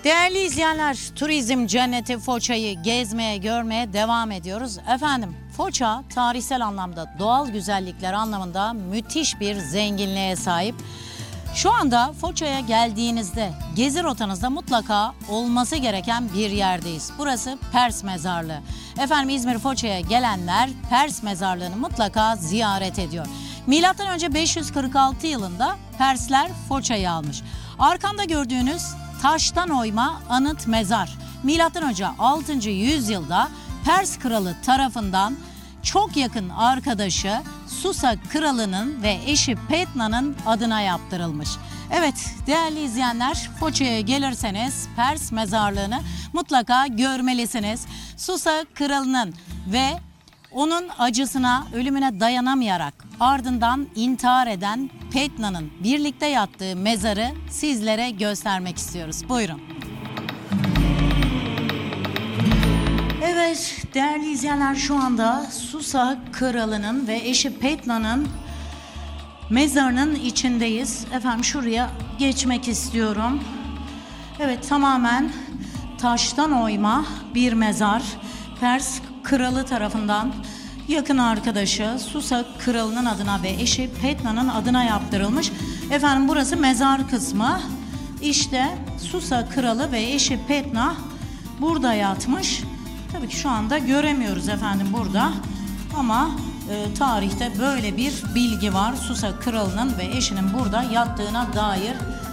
Değerli izleyenler, turizm cenneti Foça'yı gezmeye, görmeye devam ediyoruz. Efendim, Foça tarihsel anlamda, doğal güzellikler anlamında müthiş bir zenginliğe sahip. Şu anda Foça'ya geldiğinizde, gezi rotanızda mutlaka olması gereken bir yerdeyiz. Burası Pers Mezarlığı. Efendim, İzmir Foça'ya gelenler Pers Mezarlığı'nı mutlaka ziyaret ediyor. Milattan önce 546 yılında Persler Foça'yı almış. Arkamda gördüğünüz taştan oyma anıt mezar. Milattan önce 6. yüzyılda Pers kralı tarafından çok yakın arkadaşı Susa kralının ve eşi Petna'nın adına yaptırılmış. Evet değerli izleyenler, Foça'ya gelirseniz Pers mezarlığını mutlaka görmelisiniz. Susa kralının ve onun acısına, ölümüne dayanamayarak ardından intihar eden Petna'nın birlikte yattığı mezarı sizlere göstermek istiyoruz. Buyurun. Evet değerli izleyenler, şu anda Susa kralının ve eşi Petna'nın mezarının içindeyiz. Efendim şuraya geçmek istiyorum. Evet, tamamen taştan oyma bir mezar. Pers kralı tarafından yakın arkadaşı Susa kralının adına ve eşi Petna'nın adına yaptırılmış. Efendim burası mezar kısmı. İşte Susa kralı ve eşi Petna burada yatmış. Tabii ki şu anda göremiyoruz efendim burada. Ama tarihte böyle bir bilgi var. Susa kralının ve eşinin burada yattığına dair.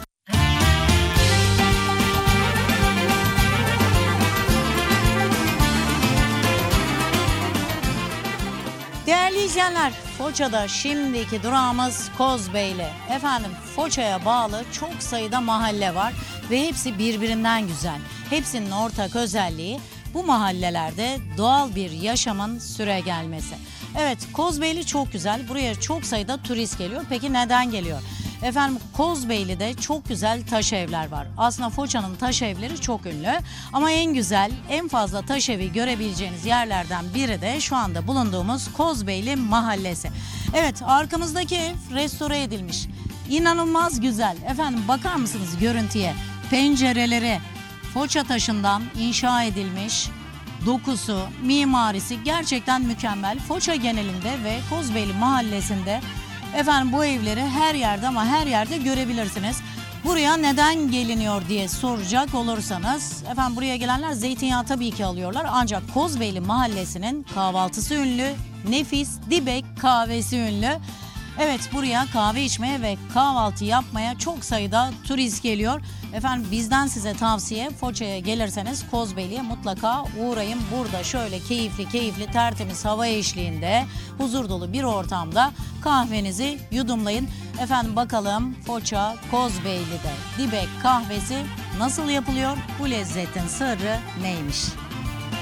Değerli izleyenler, Foça'da şimdiki durağımız Kozbeyli. Efendim Foça'ya bağlı çok sayıda mahalle var ve hepsi birbirinden güzel. Hepsinin ortak özelliği bu mahallelerde doğal bir yaşamın süregelmesi. Evet, Kozbeyli çok güzel. Buraya çok sayıda turist geliyor. Peki neden geliyor? Efendim Kozbeyli'de çok güzel taş evler var. Aslında Foça'nın taş evleri çok ünlü. Ama en güzel, en fazla taş evi görebileceğiniz yerlerden biri de şu anda bulunduğumuz Kozbeyli Mahallesi. Evet, arkamızdaki ev restore edilmiş. İnanılmaz güzel. Efendim bakar mısınız görüntüye? Pencereleri Foça taşından inşa edilmiş. Dokusu, mimarisi gerçekten mükemmel. Foça genelinde ve Kozbeyli Mahallesi'nde efendim bu evleri her yerde ama her yerde görebilirsiniz. Buraya neden geliniyor diye soracak olursanız, efendim buraya gelenler zeytinyağı tabii ki alıyorlar. Ancak Kozbeyli Mahallesi'nin kahvaltısı ünlü, nefis dibek kahvesi ünlü. Evet, buraya kahve içmeye ve kahvaltı yapmaya çok sayıda turist geliyor. Efendim bizden size tavsiye, Foça'ya gelirseniz Kozbeyli'ye mutlaka uğrayın. Burada şöyle keyifli tertemiz hava eşliğinde huzur dolu bir ortamda kahvenizi yudumlayın. Efendim bakalım Foça Kozbeyli'de dibek kahvesi nasıl yapılıyor? Bu lezzetin sırrı neymiş?